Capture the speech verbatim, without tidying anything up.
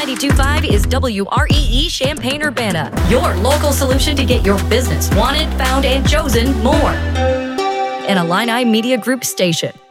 ninety-two point five is W R E E Champaign-Urbana, your local solution to get your business wanted, found, and chosen more. An Illini Media Group station.